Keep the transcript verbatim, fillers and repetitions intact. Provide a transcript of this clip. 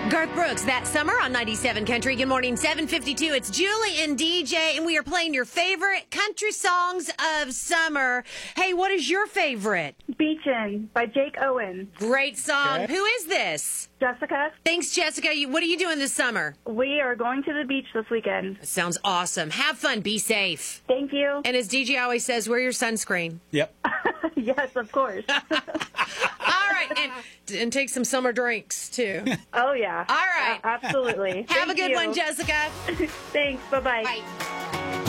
Garth Brooks, That Summer on ninety-seven Country. Good morning, seven fifty-two. It's Julie and D J, and we are playing your favorite country songs of summer. Hey, what is your favorite? Beachin' by Jake Owen. Great song. Okay. Who is this? Jessica, Thanks, Jessica. You, what are you doing this summer? we are going to the beach this weekend. Sounds awesome. Have fun. Be safe. Thank you. And as D J always says, wear your sunscreen. Yep. Yes, of course. All right. And, and take some summer drinks, too. Oh, yeah. All right. A- absolutely. Have a Thank good you. one, Jessica. Thanks. Bye-bye. Bye.